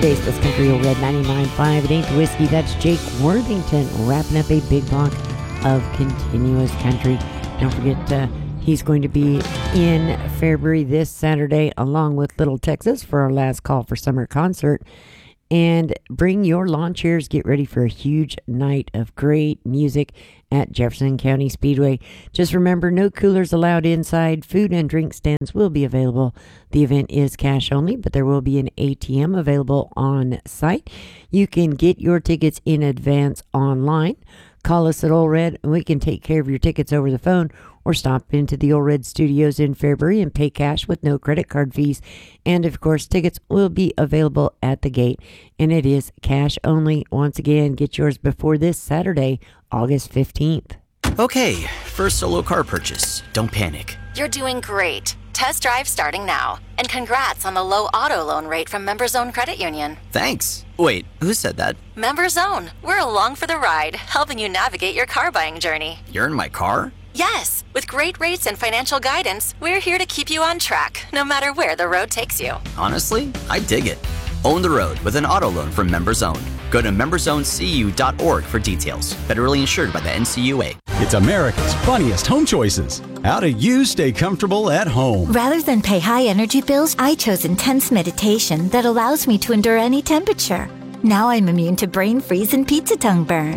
today's Best Country Old Red 99.5. It ain't the whiskey. That's Jake Worthington wrapping up a big block of continuous country. Don't forget, he's going to be in Fairbury this Saturday along with Little Texas for our last call for summer concert. And bring your lawn chairs. Get ready for a huge night of great music at Jefferson County Speedway. Just remember, no coolers allowed inside. Food and drink stands will be available. The event is cash only, but there will be an ATM available on site. You can get your tickets in advance online. Call us at Old Red, and we can take care of your tickets over the phone, or stop into the Old Red Studios in Fairbury and pay cash with no credit card fees. And of course, tickets will be available at the gate, and it is cash only. Once again, get yours before this Saturday, August 15th. Okay, first solo car purchase. Don't panic. You're doing great. Test drive starting now. And congrats on the low auto loan rate from MemberZone Credit Union. Thanks. Wait, who said that? MemberZone. We're along for the ride, helping you navigate your car buying journey. You're in my car? Yes. With great rates and financial guidance, we're here to keep you on track, no matter where the road takes you. Honestly, I dig it. Own the road with an auto loan from MemberZone. Go to memberzonecu.org for details. Federally insured by the NCUA. It's America's funniest home choices. How do you stay comfortable at home? Rather than pay high energy bills, I chose intense meditation that allows me to endure any temperature. Now I'm immune to brain freeze and pizza tongue burn.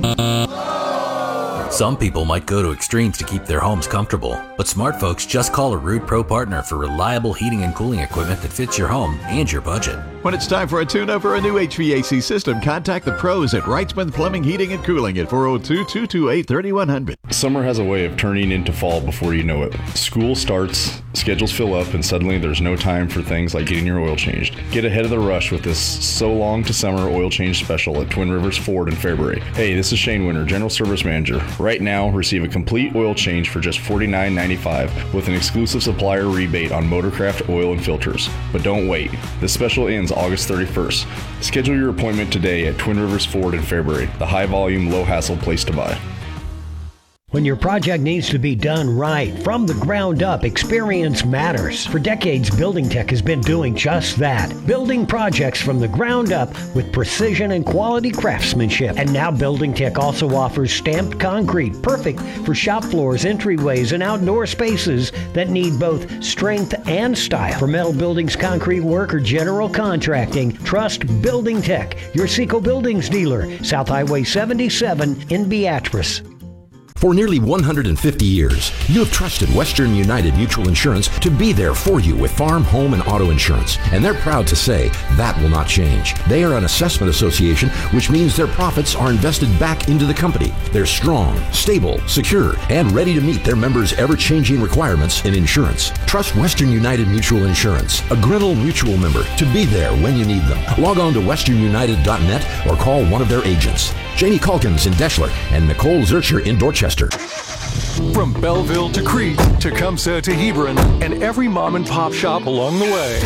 Some people might go to extremes to keep their homes comfortable, but smart folks just call a Ruud Pro partner for reliable heating and cooling equipment that fits your home and your budget. When it's time for a tune-up or a new HVAC system, contact the pros at Wrightsman Plumbing, Heating, and Cooling at 402-228-3100. Summer has a way of turning into fall before you know it. School starts, schedules fill up, and suddenly there's no time for things like getting your oil changed. Get ahead of the rush with this So Long to Summer oil change special at Twin Rivers Ford in Fairbury. Hey, this is Shane Winter, General Service Manager. Right now, receive a complete oil change for just $49.95 with an exclusive supplier rebate on Motorcraft oil and filters. But don't wait. This special ends August 31st. Schedule your appointment today at Twin Rivers Ford in Fairbury, the high-volume, low-hassle place to buy. When your project needs to be done right, from the ground up, experience matters. For decades, Building Tech has been doing just that. Building projects from the ground up with precision and quality craftsmanship. And now Building Tech also offers stamped concrete, perfect for shop floors, entryways, and outdoor spaces that need both strength and style. For metal buildings, concrete work, or general contracting, trust Building Tech, your Seco Buildings dealer, South Highway 77 in Beatrice. For nearly 150 years, you have trusted Western United Mutual Insurance to be there for you with farm, home, and auto insurance. And they're proud to say that will not change. They are an assessment association, which means their profits are invested back into the company. They're strong, stable, secure, and ready to meet their members' ever-changing requirements in insurance. Trust Western United Mutual Insurance, a Grinnell Mutual member, to be there when you need them. Log on to westernunited.net or call one of their agents. Janie Calkins in Deschler and Nicole Zurcher in Dorchester. From Belleville to Crete to Tecumseh to Hebron and every mom and pop shop along the way.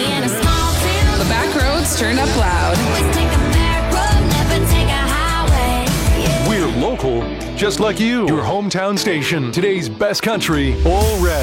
The back roads turned up loud. We're local, just like you. Your hometown station. Today's best country, All Red.